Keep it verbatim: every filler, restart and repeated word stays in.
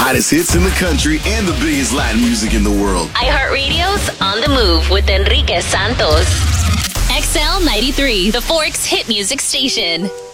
hottest hits in the country and the biggest Latin music in the world. iHeartRadio's On the Move with Enrique Santos. X L ninety-three, the Forks hit music station.